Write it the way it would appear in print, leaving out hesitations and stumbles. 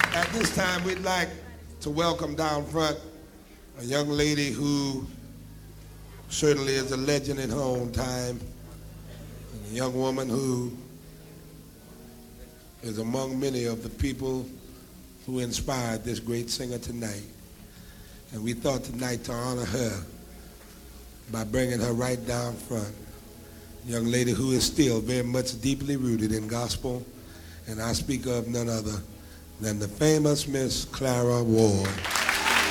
At this time, we'd like to welcome down front a young lady who certainly is a legend in her own time, a young woman who is among many of the people who inspired this great singer tonight. And we thought tonight to honor her by bringing her right down front. A young lady who is still very much deeply rooted in gospel, and I speak of none other than the famous Miss Clara Ward.